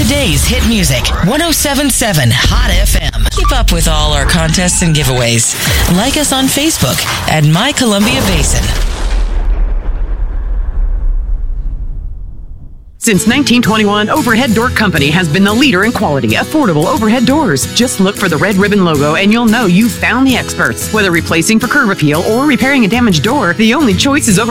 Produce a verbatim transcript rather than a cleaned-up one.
Today's hit music, ten seventy-seven Hot F M. Keep up with all our contests and giveaways. Like us on Facebook at My Columbia Basin. Since nineteen twenty-one, Overhead Door Company has been the leader in quality, affordable overhead doors. Just look for the red ribbon logo and you'll know you've found the experts. Whether replacing for curb appeal or repairing a damaged door, the only choice is Overhead